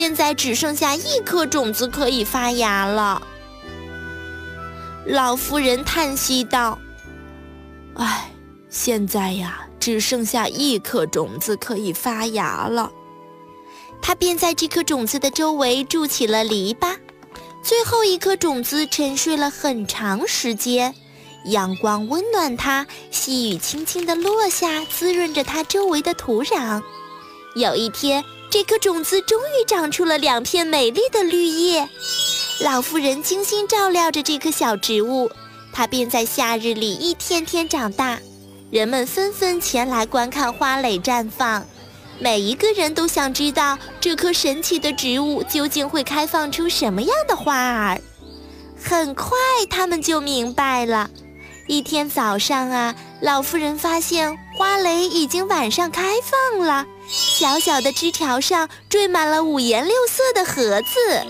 现在只剩下1颗种子可以发芽了。老妇人叹息道：唉，现在呀，只剩下1颗种子可以发芽了。她便在这颗种子的周围筑起了篱笆。最后1颗种子沉睡了很长时间，阳光温暖它，细雨轻轻地落下，滋润着它周围的土壤。有一天，这颗种子终于长出了2片美丽的绿叶。老妇人精心照料着这棵小植物，它便在夏日里一天天长大。人们纷纷前来观看花蕾绽放，每一个人都想知道这棵神奇的植物究竟会开放出什么样的花儿。很快他们就明白了。一天早上啊，老妇人发现花蕾已经晚上开放了，小小的枝条上缀满了5颜6色的盒子。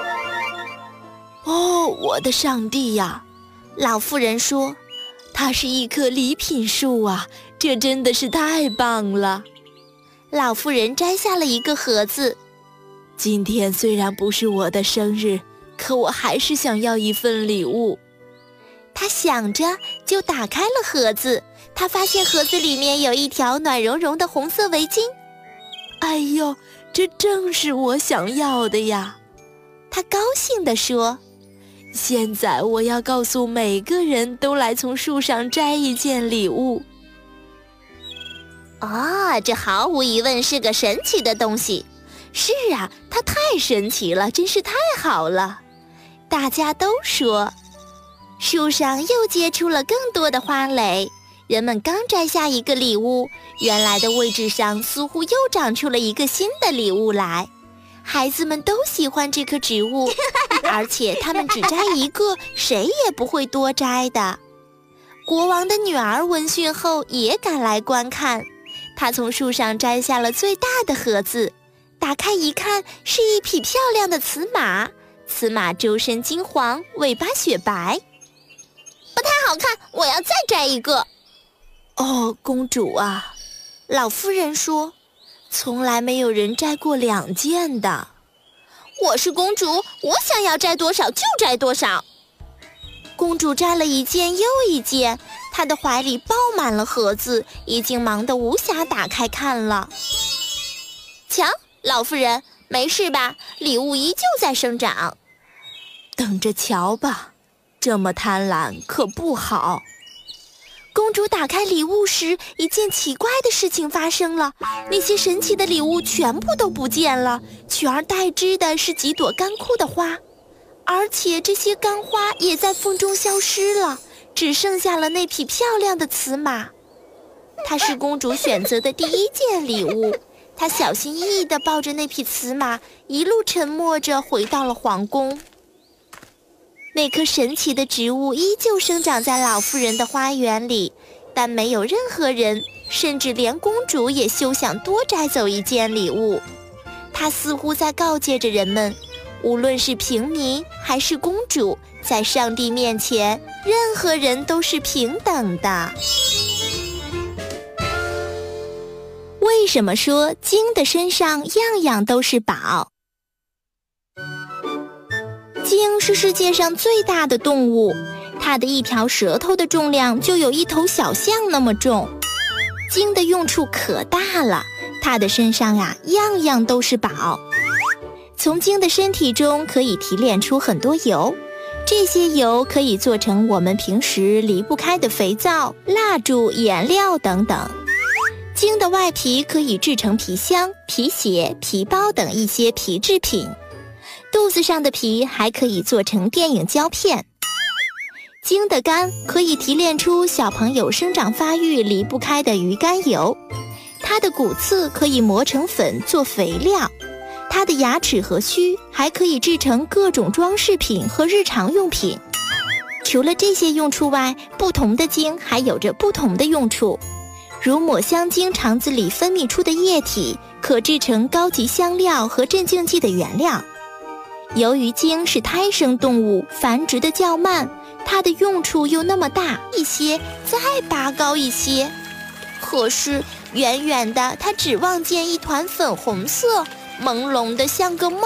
哦，我的上帝呀！老妇人说，它是一棵礼品树啊，这真的是太棒了。老妇人摘下了1个盒子。今天虽然不是我的生日，可我还是想要一份礼物。她想着，就打开了盒子。她发现盒子里面有一条暖融融的红色围巾。哎呦，这正是我想要的呀！她高兴地说。现在我要告诉每个人都来从树上摘一件礼物。这毫无疑问是个神奇的东西。是啊，它太神奇了，真是太好了。大家都说。树上又结出了更多的花蕾，人们刚摘下1个礼物，原来的位置上似乎又长出了1个新的礼物来。孩子们都喜欢这棵植物，而且他们只摘1个，谁也不会多摘的。国王的女儿闻讯后也赶来观看，她从树上摘下了最大的盒子，打开一看，是一匹漂亮的雌马。雌马周身金黄，尾巴雪白。不太好看，我要再摘1个。哦，公主啊，老妇人说，从来没有人摘过2件的。我是公主，我想要摘多少就摘多少。公主摘了1件又1件，她的怀里抱满了盒子，已经忙得无暇打开看了。瞧，老妇人，没事吧？礼物依旧在生长。等着瞧吧，这么贪婪可不好。公主打开礼物时，一件奇怪的事情发生了，那些神奇的礼物全部都不见了，取而代之的是几朵干枯的花，而且这些干花也在风中消失了，只剩下了那匹漂亮的雌马。它是公主选择的第1件礼物，她小心翼翼地抱着那匹雌马，一路沉默着回到了皇宫。那棵神奇的植物依旧生长在老妇人的花园里，但没有任何人，甚至连公主也休想多摘走1件礼物。她似乎在告诫着人们，无论是平民还是公主，在上帝面前，任何人都是平等的。为什么说鲸的身上样样都是宝？鲸是世界上最大的动物，它的1条舌头的重量就有1头小象那么重。鲸的用处可大了，它的身上呀，样样都是宝。从鲸的身体中可以提炼出很多油，这些油可以做成我们平时离不开的肥皂、蜡烛、颜料等等。鲸的外皮可以制成皮箱、皮鞋、皮包等一些皮制品。肚子上的皮还可以做成电影胶片。鲸的肝可以提炼出小朋友生长发育离不开的鱼肝油，它的骨刺可以磨成粉做肥料，它的牙齿和须还可以制成各种装饰品和日常用品。除了这些用处外，不同的鲸还有着不同的用处，如抹香鲸肠子里分泌出的液体可制成高级香料和镇静剂的原料。由于鲸是胎生动物，繁殖的较慢，它的用处又那么大一些，再拔高一些。可是远远的，它只望见一团粉红色， 朦胧的像个梦。